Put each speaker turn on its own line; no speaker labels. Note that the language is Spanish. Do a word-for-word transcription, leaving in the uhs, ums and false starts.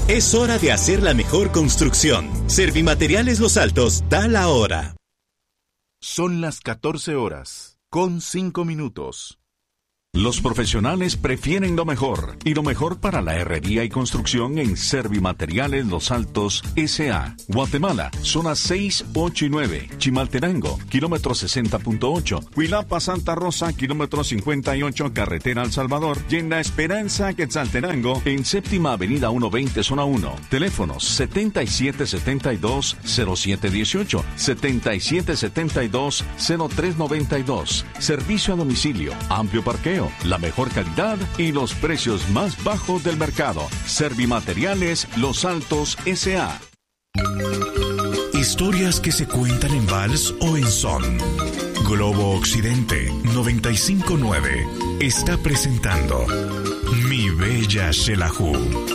Es hora de hacer la mejor construcción. Servimateriales Los Altos da la hora.
Son las catorce horas, con cinco minutos.
Los profesionales prefieren lo mejor, y lo mejor para la herrería y construcción en Servimateriales Los Altos S A Guatemala, zonas seis, ocho y nueve. Chimaltenango, kilómetro sesenta punto ocho. Huilapa, Santa Rosa, kilómetro cincuenta y ocho, carretera El Salvador. Y en La Esperanza, Quetzaltenango, en séptima avenida ciento veinte, zona uno. Teléfonos setenta y siete setenta y dos, cero siete dieciocho, setenta y siete setenta y dos, cero tres noventa y dos. Servicio a domicilio, amplio parqueo, la mejor calidad y los precios más bajos del mercado. Servimateriales Los Altos S A
Historias que se cuentan en vals o en son. Globo Occidente noventa y cinco punto nueve está presentando Mi Bella Xelajú.